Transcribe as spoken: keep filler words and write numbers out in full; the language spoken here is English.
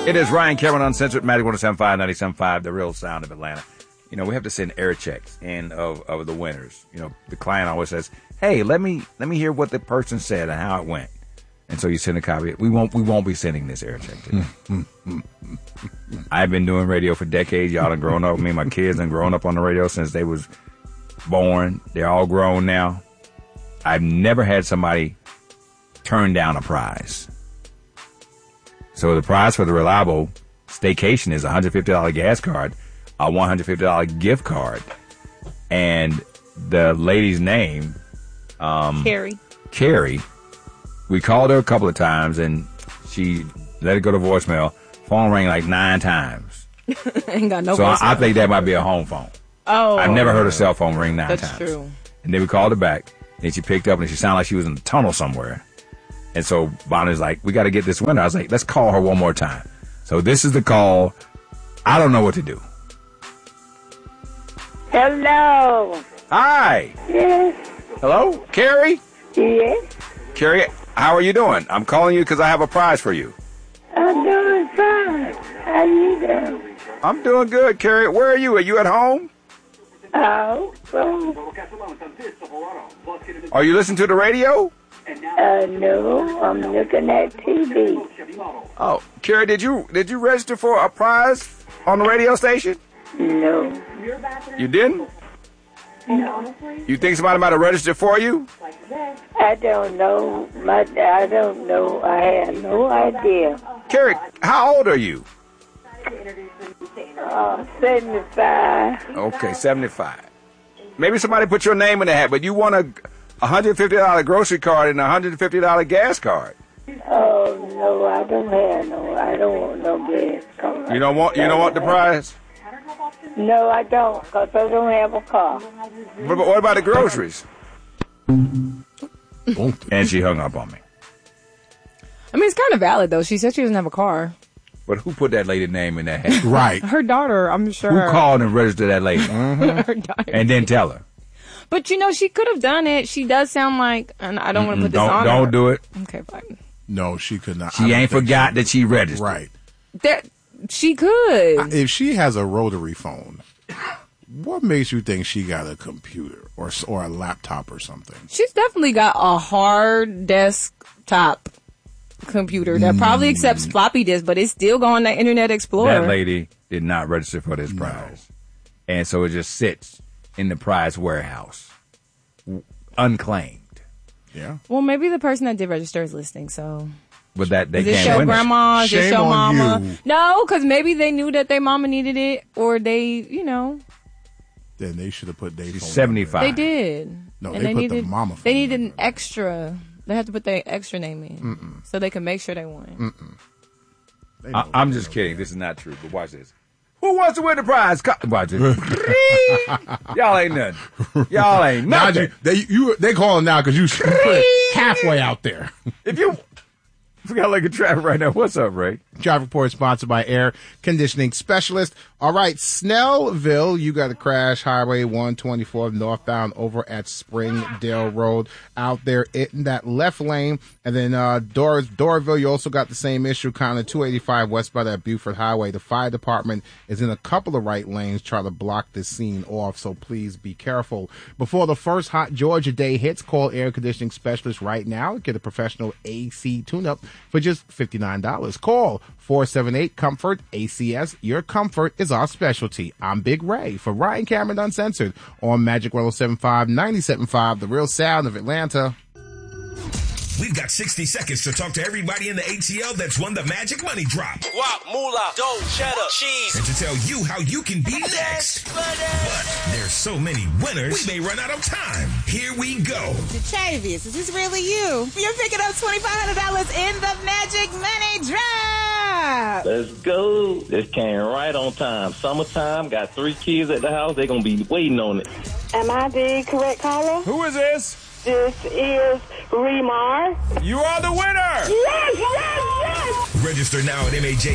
It is Ryan Cameron Uncensored, Magic one oh seven point five, ninety-seven point five, the real sound of Atlanta. You know, we have to send air checks in of, of the winners. You know, the client always says, hey, let me let me hear what the person said and how it went. And so you send a copy. We won't we won't be sending this air check today. I've been doing radio for decades. Y'all done grown up. Me and my kids done grown up on the radio since they was born. They're all grown now. I've never had somebody turn down a prize. So the prize for the Reliable Staycation is a one hundred fifty dollars gas card, a one hundred fifty dollars gift card, and the lady's name, um, Carrie. Carrie. We called her a couple of times, and she let it go to voicemail. Phone rang like nine times. Ain't got no So I, voicemail. I think that might be a home phone. Oh. I've never heard a cell phone ring nine That's times. That's true. And then we called her back, and she picked up, and she sounded like she was in a tunnel somewhere. And so Bonnie's like, we got to get this winner. I was like, let's call her one more time. So this is the call. I don't know what to do. Hello. Hi. Yes. Hello? Carrie? Yes. Carrie, how are you doing? I'm calling you because I have a prize for you. I'm doing fine. How you doing? I'm doing good, Carrie. Where are you? Are you at home? Oh. Well, Are you listening to the radio? uh, no. I'm looking at T V. Oh, Carrie, did you did you register for a prize on the radio station? No. You didn't? No. You think somebody might have registered for you? I don't know. My, I don't know. I have no idea. Carrie, how old are you? Uh, seventy-five. Okay, seventy-five. Maybe somebody put your name in the hat, but you want a one hundred fifty dollars grocery card and a one hundred fifty dollars gas card. Oh, no, I don't have no. I don't want no gas card. You don't want you don't want the prize? No, I don't, because I don't have a car. But, but what about the groceries? And she hung up on me. I mean, it's kind of valid, though. She said she doesn't have a car. But who put that lady name in that hat? Right. Her daughter, I'm sure. Who called and registered that lady? Her daughter. And then tell her. But, you know, she could have done it. She does sound like, and I don't want to put this Don't on don't her. do it. Okay, fine. No, she could not. I She don't ain't think forgot she- that she registered. Right. That, she could. If she has a rotary phone, what makes you think she got a computer or s- or a laptop or something? She's definitely got a hard desktop computer that probably accepts floppy disks, but it's still going to Internet Explorer. That lady did not register for this prize. And so it just sits in the prize warehouse, w- unclaimed. Yeah. Well, maybe the person that did register is listening, so. But that they Is it can't show win it. grandma? Is it Shame show on mama? you. No, because maybe they knew that their mama needed it, or they, you know, Then they should have put their She's phone. seventy-five. they did. No, and they put the needed, mama phone They needed an number. extra. They had to put their extra name in, Mm-mm. so they can make sure they won. They I, know- I'm they just know. kidding. This is not true. But watch this. Who wants to win the prize? Co- Watch it. Y'all ain't nothing. Y'all ain't Now nothing. you, they you they calling now because you put it halfway out there. If you, we got like a traffic right now. What's up, Ray? Traffic report sponsored by Air Conditioning Specialist. All right, Snellville, you got a crash, Highway one twenty-four northbound over at Springdale Road out there in that left lane. And then uh, Dor- Doraville, you also got the same issue, kind of two eighty-five west by that Buford Highway. The fire department is in a couple of right lanes trying to block this scene off, so please be careful. Before the first hot Georgia day hits, call Air Conditioning Specialist right now. Get a professional A C tune-up for just fifty-nine dollars. Call four seven eight COMFORT A C S. Your comfort is our specialty. I'm Big Ray for Ryan Cameron Uncensored on Magic one oh seven point five, ninety-seven point five, the real sound of Atlanta. We've got sixty seconds to talk to everybody in the A T L that's won the Magic Money Drop. Guap, moolah, dough, cheddar, cheese. And to tell you how you can be next. But there's so many winners, we may run out of time. Here we go. Chavis, is this really you? You're picking up twenty-five hundred dollars in the Magic Money Drop. Let's go. This came right on time. Summertime, got three kids at the house. They're going to be waiting on it. Am I the correct caller? Who is this? This is Remar. You are the winner. Yes, yes, yes. Register now at M A J